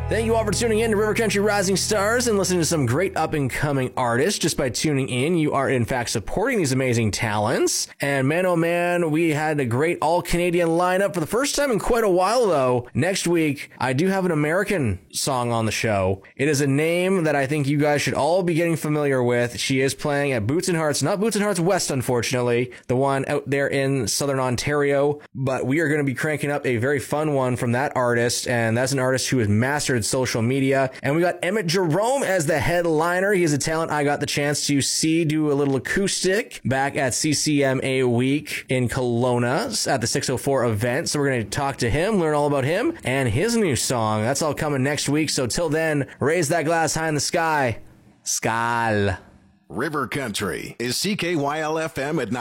Thank you all for tuning in to River Country Rising Stars and listening to some great up-and-coming artists. Just by tuning in, you are in fact supporting these amazing talents. And man, oh man, we had a great all-Canadian lineup for the first time in quite a while, though. Next week, I do have an American song on the show. It is a name that I think you guys should all be getting familiar with. She is playing at Boots and Hearts, not Boots and Hearts West, unfortunately, the one out there in Southern Ontario. But we are going to be cranking up a very fun one from that artist, and that's an artist who has mastered social media. And we got Emmett Jerome as the headliner. He is a talent I got the chance to see do a little acoustic back at CCMA Week in Kelowna at the 604 event. So we're going to talk to him, learn all about him and his new song. That's all coming next week. So till then, raise that glass high in the sky. Skal. River Country is CKYL FM at